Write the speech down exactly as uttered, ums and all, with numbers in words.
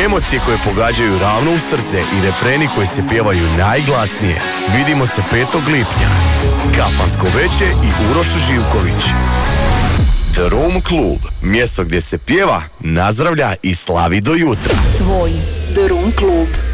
Emocije koje pogađaju ravno u srce i refreni koji se pjevaju najglasnije. Vidimo se petog lipnja. Kafansko veće i Uroš Živković. The Room Club, mjesto gdje se pjeva, nazdravlja i slavi do jutra. Tvoj The Room Club.